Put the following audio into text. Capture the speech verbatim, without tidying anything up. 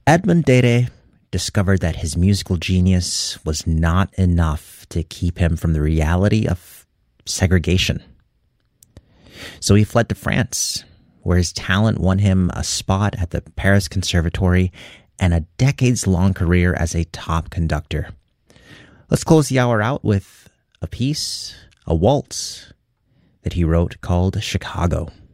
Edmond Dede discovered that his musical genius was not enough to keep him from the reality of segregation. So he fled to France, where his talent won him a spot at the Paris Conservatory and a decades-long career as a top conductor. Let's close the hour out with a piece, a waltz, that he wrote called Chicago.